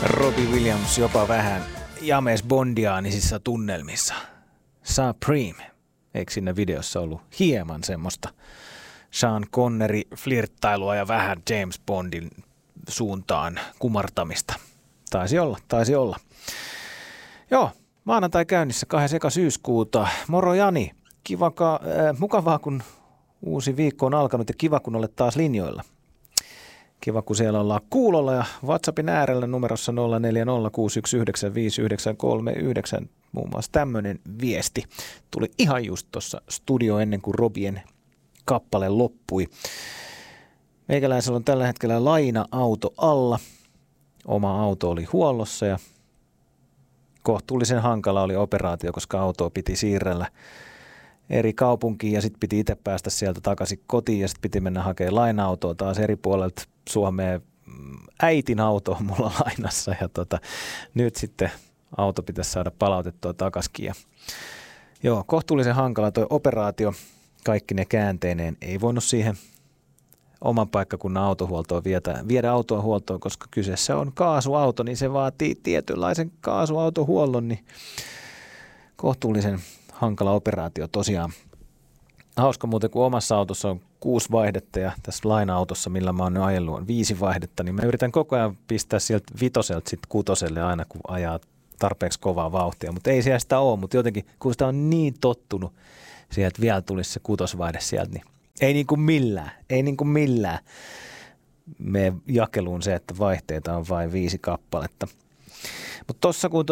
Robbie Williams jopa vähän James Bondiaanisissa tunnelmissa. Supreme. Eikö siinä videossa ollut hieman semmoista Sean Connery flirttailua ja vähän James Bondin suuntaan kumartamista? Taisi olla. Joo, maanantai käynnissä 2. syyskuuta. Moro Jani. Mukavaa kun uusi viikko on alkanut ja kiva kun olet taas linjoilla. Kiva, kun siellä ollaan kuulolla ja WhatsAppin äärellä numerossa 0406195939. Muun muassa tämmöinen viesti tuli ihan just tuossa studio ennen kuin Robien kappale loppui. Meikäläisellä on tällä hetkellä laina-auto alla. Oma auto oli huollossa ja kohtuullisen hankala oli operaatio, koska autoa piti siirrellä eri kaupunkiin ja sitten piti itse päästä sieltä takaisin kotiin ja sitten piti mennä hakemaan laina-autoa taas eri puolelta Suomeen. Äitin auto on mulla lainassa ja nyt sitten auto pitäisi saada palautettua takaisin. Ja joo, kohtuullisen hankala tuo operaatio, kaikki ne käänteineen. Ei voinut siihen oman paikkakunnan autohuoltoon viedä autoa huoltoon, koska kyseessä on kaasuauto, niin se vaatii tietynlaisen kaasuautohuollon, niin kohtuullisen hankala operaatio tosiaan. Hauska muuten, kun omassa autossa on 6 vaihdetta ja tässä laina-autossa, millä mä oon nyt ajellut, on 5 vaihdetta, niin mä yritän koko ajan pistää sieltä 5 sitten 6 aina, kun ajaa tarpeeksi kovaa vauhtia. Mutta ei siellä sitä ole, mutta jotenkin, kun sitä on niin tottunut siihen, että vielä tulisi se 6 vaihde sieltä, niin ei niin kuin millään me jakeluun se, että vaihteita on vain 5 kappaletta. Mutta tossa kun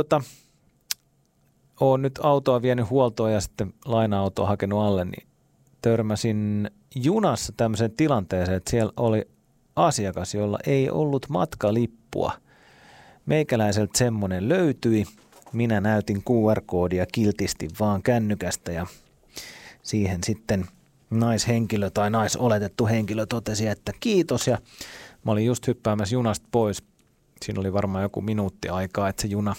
olen nyt autoa vienyt huoltoon ja sitten laina-autoa hakenut alle, niin törmäsin junassa tämmöiseen tilanteeseen, että siellä oli asiakas, jolla ei ollut matkalippua. Meikäläiseltä semmoinen löytyi. Minä näytin QR-koodia kiltisti vaan kännykästä ja siihen sitten naishenkilö tai naisoletettu henkilö totesi, että kiitos. Ja mä olin just hyppäämässä junasta pois. Siinä oli varmaan joku minuutti aikaa, että se juna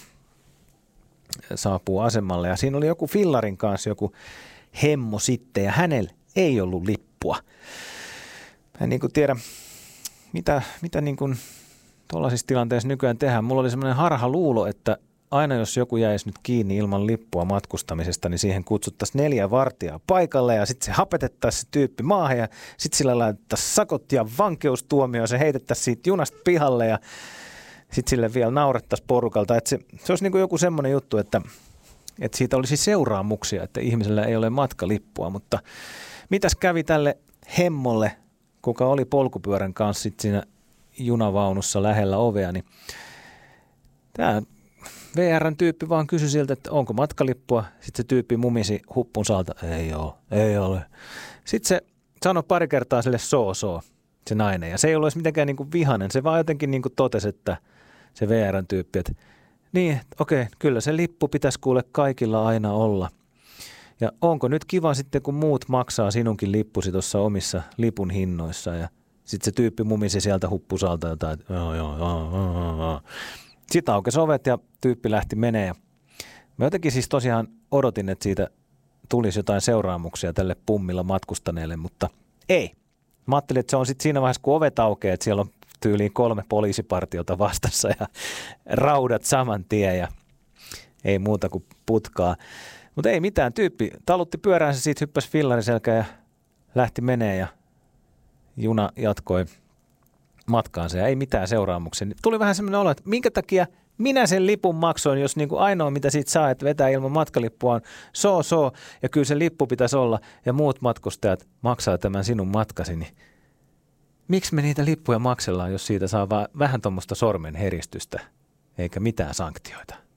saapuu asemalle ja siinä oli joku fillarin kanssa joku hemmo sitten ja hänellä ei ollut lippua. Mä en niin kuin tiedä, mitä niin kuin tuollaisissa tilanteissa nykyään tehdään. Mulla oli semmoinen harha luulo, että aina jos joku jäisi nyt kiinni ilman lippua matkustamisesta, niin siihen kutsuttaisiin 4 vartijaa paikalle ja sitten se hapetettaisiin se tyyppi maahan ja sitten sillä laitettaisiin sakot ja vankeustuomio ja se heitettäisiin siitä junasta pihalle ja sitten sille vielä naurettaisiin porukalta. Että se olisi niin kuin joku semmoinen juttu, että siitä olisi seuraamuksia, että ihmisellä ei ole matkalippua. Mutta mitäs kävi tälle hemmolle, kuka oli polkupyörän kanssa sit siinä junavaunussa lähellä ovea, niin tämä VR:n tyyppi vaan kysyi siltä, että onko matkalippua. Sitten se tyyppi mumisi huppun saalta, ei ole. Sitten se sanoi pari kertaa sille se nainen. Ja se ei ollut edes mitenkään niin kuin vihainen. Se vaan jotenkin niin kuin totesi, että se VR:n tyyppi, että niin, okei, kyllä se lippu pitäisi kuule kaikilla aina olla. Ja onko nyt kiva sitten, kun muut maksaa sinunkin lippusi tuossa omissa lipun hinnoissa. Ja sitten se tyyppi mumisi sieltä huppusalta jotain, että joo. Sitten aukesi ovet ja tyyppi lähti menee. Ja mä jotenkin siis tosiaan odotin, että siitä tulisi jotain seuraamuksia tälle pummilla matkustaneelle, mutta ei. Mä ajattelin, että se on sitten siinä vaiheessa, kun ovet aukeaa, että siellä on tyyliin 3 poliisipartiota vastassa ja raudat saman tien ja ei muuta kuin putkaa. Mutta ei mitään, tyyppi talutti pyöräänsä, siitä hyppäsi fillarin selkään ja lähti menee ja juna jatkoi matkaansa ja ei mitään seuraamuksia. Tuli vähän semmoinen olo, että minkä takia minä sen lipun maksoin, jos niin kuin ainoa mitä siitä saa, että vetää ilman matkalippua on ja kyllä se lippu pitäisi olla ja muut matkustajat maksaa tämän sinun matkasi, niin miksi me niitä lippuja maksellaan, jos siitä saa vähän tuommoista sormen heristystä eikä mitään sanktioita?